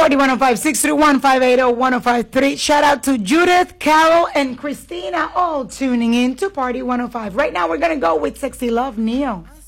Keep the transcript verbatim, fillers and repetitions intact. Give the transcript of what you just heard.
Party one oh five, six three one, five eight zero, one oh five three. Shout out to Judith, Carol, and Christina, all tuning in to Party one oh five. Right now, we're going to go with Sexy Love, Neo.